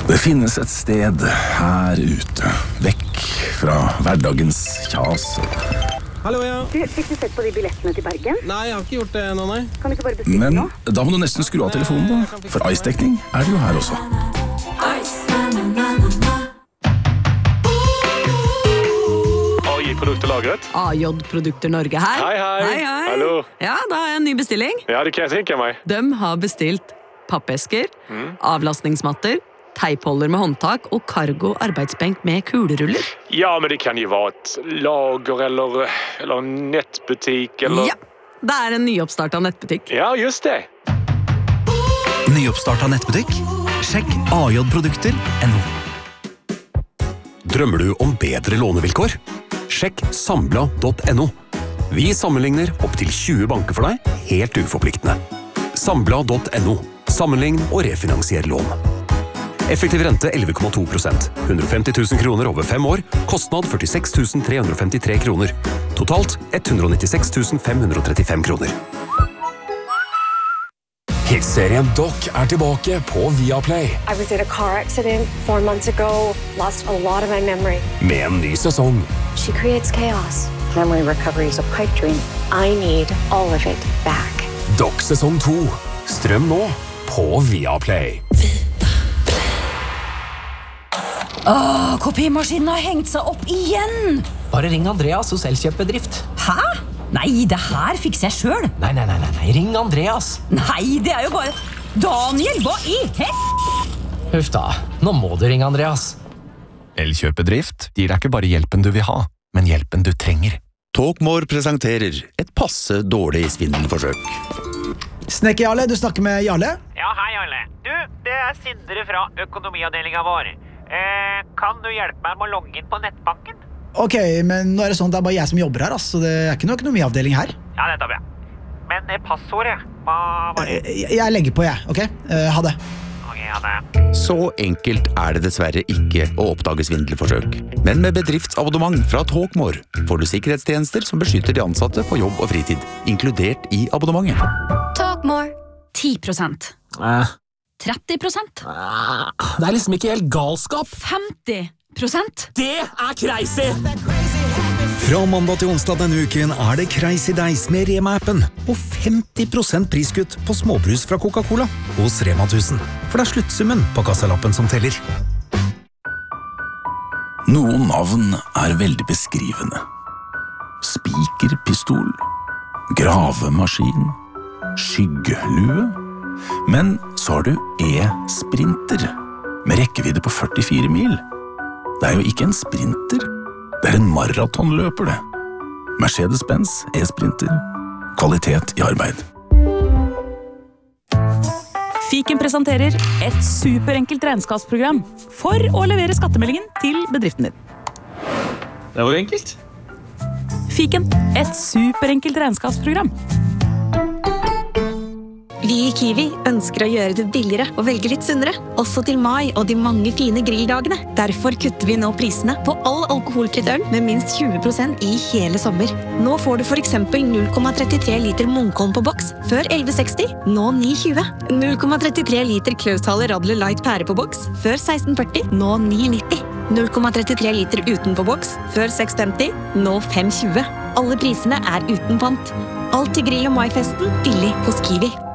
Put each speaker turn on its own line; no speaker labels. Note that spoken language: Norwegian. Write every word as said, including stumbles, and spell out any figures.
Det finnes et sted her ute, vekk fra hverdagens kjas.
Hallo, ja.
Du, fikk du sett på de billettene til Bergen?
Nei, jeg har ikke gjort det ennå, nei.
Kan du ikke bare bestille
Men
nå?
da må du nesten skru av telefonen da, for Ice-dekning er det jo her også.
A J-produkter lagret.
A J-produkter Norge her.
Hei, hei.
Hei, hei.
Hallo.
Ja, da har jeg en ny bestilling.
Ja, det kan jeg tenke meg.
De har bestilt pappesker, avlastningsmatter, teipholder med håndtak og cargo arbeidsbenk med kuleruller.
Ja, men det kan jo være et lager eller, eller en nettbutikk eller...
Ja, det er en nyoppstartet nettbutikk.
Ja, just det.
Nyoppstartet nettbutikk? Sjekk a j produkter punktum no. Drømmer du om bedre lånevilkår? Sjekk sambla punktum no. Vi sammenligner opp til tjue banker for deg, helt uforpliktende. sambla punktum no. Sammenlign og refinansier lån. Effektiv rente elleve komma to prosent. hundre og femti tusen kroner over fem år. Kostnad førtiseks tusen tre hundre og femtitre kroner. Totalt hundre og nittiseks tusen fem hundre og trettifem kroner.
Hit-serien Doc er tilbake på Viaplay.
I was in a car accident four months ago. Lost a lot of my memory.
Med en ny sesong.
She creates chaos. Memory recovery is a pipe dream. I need all of it back.
Doc sesong to. Strøm nå på Viaplay.
Åh, kopimaskinen har hengt seg opp igjen!
Bare ring Andreas hos Elkjøp-bedrift.
Hæ? Nei, det her fikser jeg selv.
Nei, nei, nei, nei, ring Andreas.
Nei, det er jo bare... Daniel, hva i hel...
Huff da, nå må du ringe Andreas.
Elkjøp-bedrift gir deg ikke bare hjelpen du vil ha, men hjelpen du trenger.
Talkmore presenterer et passe dårlig svindelforsøk.
Snekker Jarle, du snakker med Jarle?
Ja, hei Jarle. Du, det er Sindre fra økonomiavdelingen vår. Eh, kan du hjelpe meg med å logge inn på nettbanken?
Ok, men nå er det sånn, det er bare jeg som jobber her, altså. Det er ikke noe økonomiavdeling her.
Ja, nettopp, ja. Men det passordet, hva var det?
Jeg, jeg legger på, jeg, ok? Uh, ha det.
Ok, ha det.
Så enkelt er det dessverre ikke å oppdage svindelforsøk. Men med bedriftsabonnement fra Talkmore får du sikkerhetstjenester som beskytter de ansatte på jobb og fritid, inkludert i abonnementet.
Talkmore. ti prosent.
Eh.
tretti prosent.
Det er liksom ikke helt galskap.
femti prosent.
Det er crazy!
Fra mandag til onsdag denne uken er det Crazy Days med Rema-appen og femti prosent priskutt på småbrus fra Coca-Cola hos Rema tusen. For det er sluttsummen på kassalappen som teller.
Noen navn er veldig beskrivende. Spikerpistol, gravemaskin, skyggelue. Men så har du e-sprinter, med rekkevidde på førtifire mil. Det er jo ikke en sprinter, det er en maratonløper det. Mercedes-Benz e-sprinter, kvalitet i arbeid.
Fiken presenterer et superenkelt regnskapsprogram for å levere skattemeldingen til bedriften din.
Det var enkelt.
Fiken, et superenkelt regnskapsprogram.
Vi i Kiwi ønsker å gjøre det billigere og velge litt sunnere, også til mai og de mange fine grilldagene. Derfor kutter vi nå prisene på all alkoholfritt øl med minst tjue prosent i hele sommer. Nå får du for eksempel null komma trettitre liter Munkholm på boks, før elleve seksti, nå ni tjue. null komma trettitre liter Klausthaler Radler Light pære på boks, før seksten førti, nå ni nitti. null komma trettitre liter uten på boks, før seks femti, nå fem tjue. Alle prisene er uten pant. Alt til grill- og maifesten billig hos Kiwi.